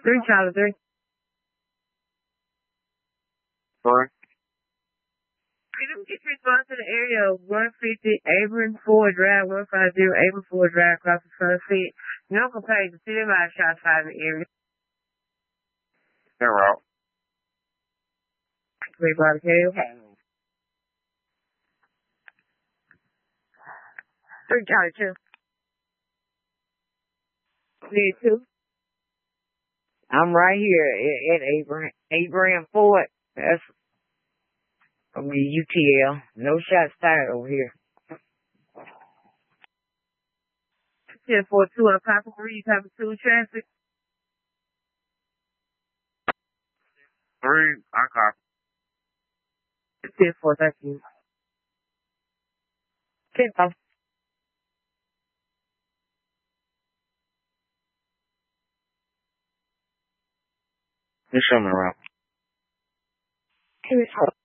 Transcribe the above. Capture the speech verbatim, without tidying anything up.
Three, Charlie, three. Four. Can you get response to the area of one fifty Abram Ford Drive, one fifty Abram Ford Drive, across the sunset? No complaints. The city might shots fired in the area. They're out. Three, barbecue. Three, Charlie, two. Three, two. I'm right here at, at Abraham, Abraham Ford. That's I mean U T L. No shots fired over here. ten four two on Papa three, Papa two traffic. Three. I copy. ten four, thank you. ten four. Just show me around. ten four.